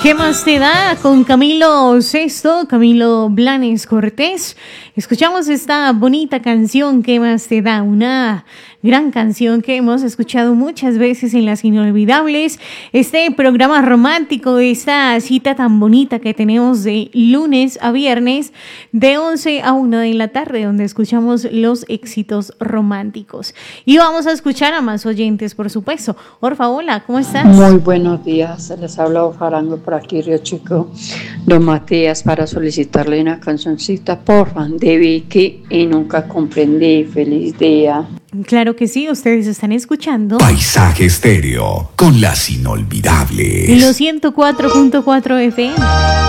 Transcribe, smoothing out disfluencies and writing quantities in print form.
¿Qué más te da? Con Camilo Sesto, Camilo Blanes Cortés. Escuchamos esta bonita canción, ¿Qué más te da? Una gran canción que hemos escuchado muchas veces en Las Inolvidables. Este programa romántico, esta cita tan bonita que tenemos de lunes a viernes, de 11 a 1 de la tarde, donde escuchamos los éxitos románticos. Y vamos a escuchar a más oyentes, por supuesto. Orfa, hola, ¿cómo estás? Muy buenos días, les habla Farango por aquí, Río Chico. Don Matías, para solicitarle una cancioncita, porfa, de Vicky y Nunca Comprendí. Feliz día. Claro que sí, ustedes están escuchando Paisaje Estéreo con Las Inolvidables. los 104.4 FM.